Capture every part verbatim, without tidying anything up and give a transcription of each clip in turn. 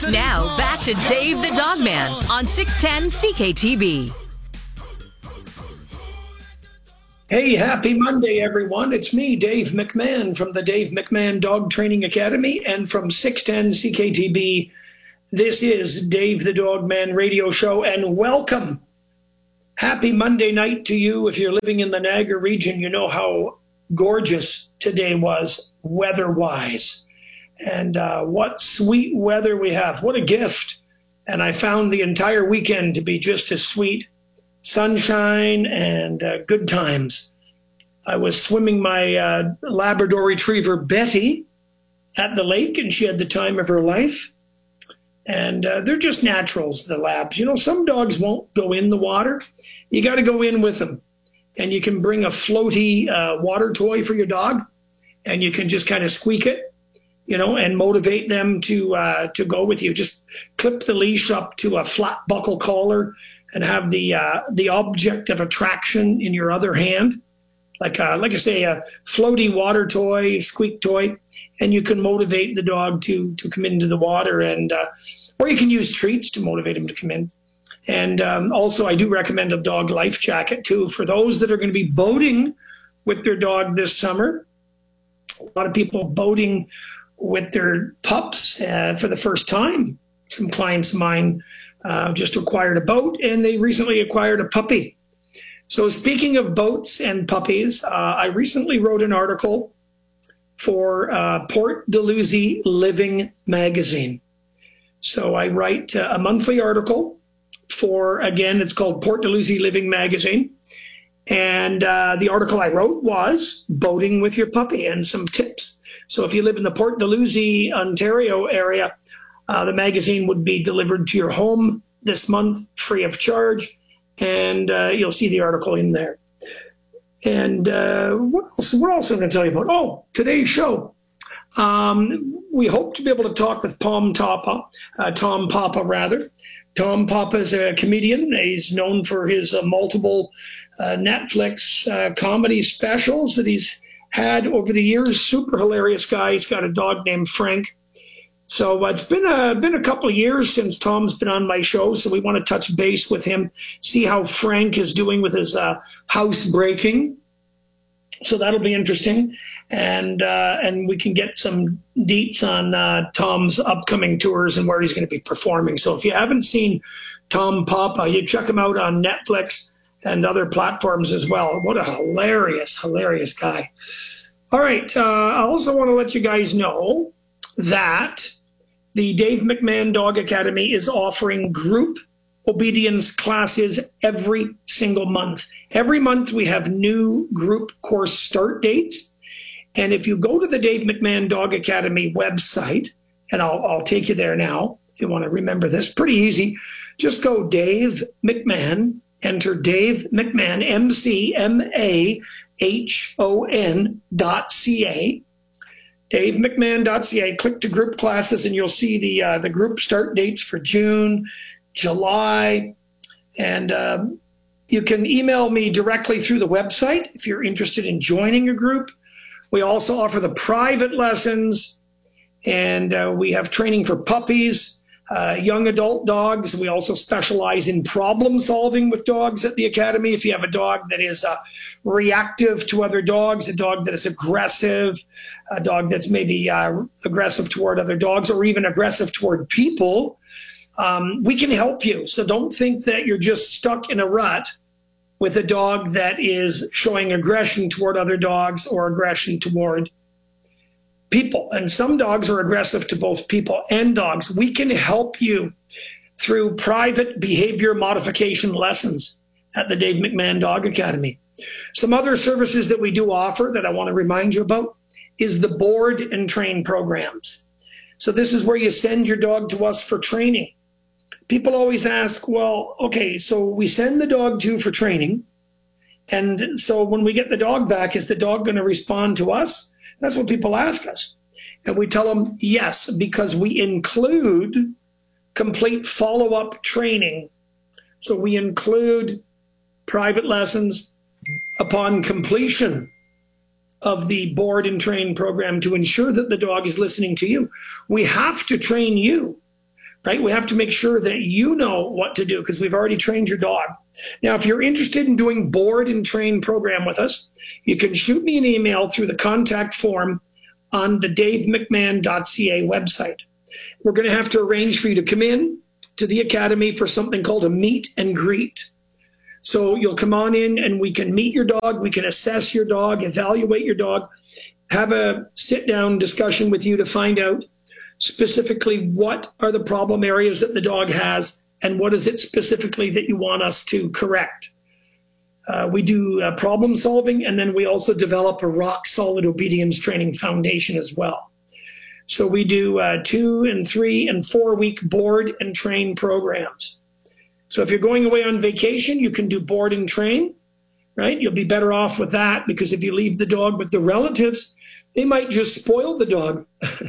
Now, back to Dave the Dog Man on six ten C K T B. Hey, happy Monday, everyone. It's me, Dave McMahon, from the Dave McMahon Dog Training Academy and from six ten C K T B. This is Dave the Dog Man radio show, and welcome. Happy Monday night to you. If you're living in the Niagara region, you know how gorgeous today was weather-wise. And uh, what sweet weather we have. What a gift. And I found the entire weekend to be just as sweet. Sunshine and uh, good times. I was swimming my uh, Labrador Retriever, Betty, at the lake, and she had the time of her life. And uh, they're just naturals, the labs. You know, some dogs won't go in the water. You got to go in with them. And you can bring a floaty uh, water toy for your dog, and you can just kind of squeak it, you know, and motivate them to uh, to go with you. Just clip the leash up to a flat buckle collar and have the uh, the object of attraction in your other hand, like uh, like I say, a floaty water toy, squeak toy, and you can motivate the dog to to come into the water, and uh, or you can use treats to motivate him to come in. And um, also, I do recommend a dog life jacket too for those that are going to be boating with their dog this summer. A lot of people boating with their pups uh, for the first time. Some clients of mine Uh, just acquired a boat, and they recently acquired a puppy. So speaking of boats and puppies, uh, I recently wrote an article for uh, Port Dalhousie Living magazine. So I write uh, a monthly article for, again, it's called Port Dalhousie Living magazine. And uh, the article I wrote was boating with your puppy and some tips. So if you live in the Port Dalhousie, Ontario area, Uh, the magazine would be delivered to your home this month free of charge, and uh, you'll see the article in there. And uh, what else? What else am I going to tell you about? Oh, today's show. Um, we hope to be able to talk with Tom Papa, uh, Tom Papa rather. Tom Papa is a comedian. He's known for his uh, multiple uh, Netflix uh, comedy specials that he's had over the years. Super hilarious guy. He's got a dog named Frank. So uh, it's been a, been a couple of years since Tom's been on my show, so we want to touch base with him, see how Frank is doing with his uh, house breaking. So that'll be interesting, and uh, and we can get some deets on uh, Tom's upcoming tours and where he's going to be performing. So if you haven't seen Tom Papa, you check him out on Netflix and other platforms as well. What a hilarious, hilarious guy. All right, uh, I also want to let you guys know that the Dave McMahon Dog Academy is offering group obedience classes every single month. Every month we have new group course start dates. And if you go to the Dave McMahon Dog Academy website, and I'll, I'll take you there now, if you want to remember this, pretty easy. Just go Dave McMahon, enter Dave McMahon, M C M A H O N dot C A. Dave McMahon dot C A, click to group classes, and you'll see the uh, the group start dates for June, July, and um, you can email me directly through the website if you're interested in joining a group. We also offer the private lessons, and uh, we have training for puppies, uh, young adult dogs. We also specialize in problem solving with dogs at the Academy. If you have a dog that is uh, reactive to other dogs, a dog that is aggressive, a dog that's maybe uh, aggressive toward other dogs, or even aggressive toward people, um, we can help you. So don't think that you're just stuck in a rut with a dog that is showing aggression toward other dogs or aggression toward people. And some dogs are aggressive to both people and dogs. We can help you through private behavior modification lessons at the Dave McMahon Dog Academy. Some other services that we do offer that I want to remind you about is the board and train programs. So this is where you send your dog to us for training. People always ask, well, okay, so we send the dog to you for training, and so when we get the dog back, is the dog going to respond to us? That's what people ask us. And we tell them, yes, because we include complete follow-up training. So we include private lessons upon completion of the board and train program to ensure that the dog is listening to you. We have to train you. right? We have to make sure that you know what to do because we've already trained your dog. Now, if you're interested in doing board and train program with us, you can shoot me an email through the contact form on the dave mcmahon dot c a website. We're going to have to arrange for you to come in to the academy for something called a meet and greet. So you'll come on in and we can meet your dog, we can assess your dog, evaluate your dog, have a sit-down discussion with you to find out specifically what are the problem areas that the dog has and what is it specifically that you want us to correct. Uh, we do uh, problem solving, and then we also develop a rock-solid obedience training foundation as well. So we do uh, two and three and four-week board and train programs. So if you're going away on vacation, you can do board and train, right? You'll be better off with that because if you leave the dog with the relatives, they might just spoil the dog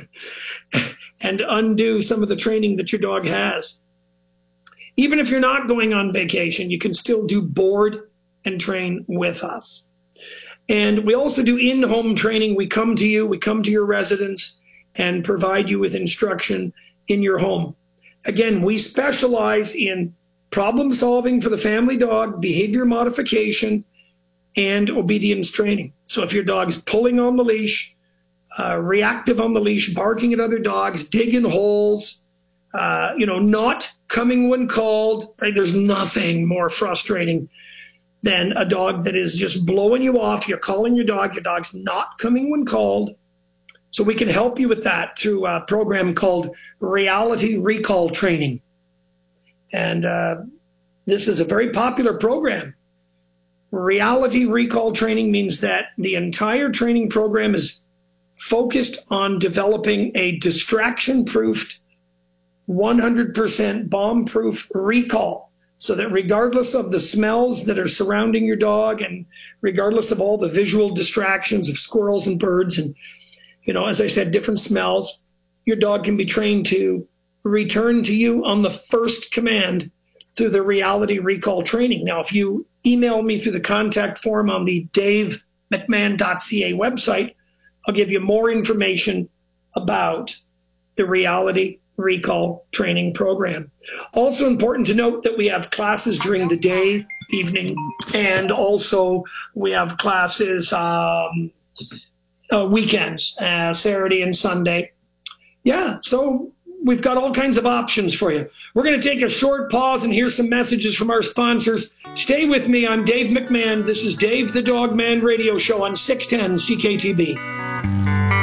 and undo some of the training that your dog has. Even if you're not going on vacation, you can still do board and train with us. And we also do in-home training. We come to you, we come to your residence and provide you with instruction in your home. Again, we specialize in problem solving for the family dog, behavior modification, and obedience training. So if your dog's pulling on the leash, uh, reactive on the leash, barking at other dogs, digging holes, uh, you know, not coming when called, right? There's nothing more frustrating than a dog that is just blowing you off. You're calling your dog, your dog's not coming when called. So we can help you with that through a program called Reality Recall Training. And uh, this is a very popular program. Reality Recall Training means that the entire training program is focused on developing a distraction-proofed, one hundred percent bomb-proof recall, so that regardless of the smells that are surrounding your dog and regardless of all the visual distractions of squirrels and birds and, you know, as I said, different smells, your dog can be trained to return to you on the first command through the Reality Recall Training. Now, if you email me through the contact form on the dave mcmahon dot c a website, I'll give you more information about the Reality Recall Training Program. Also important to note that we have classes during the day, evening, and also we have classes um, uh, weekends, uh, Saturday and Sunday. Yeah, so we've got all kinds of options for you. We're going to take a short pause and hear some messages from our sponsors. Stay with me. I'm Dave McMahon. This is Dave the Dog Man Radio Show on six ten C K T B.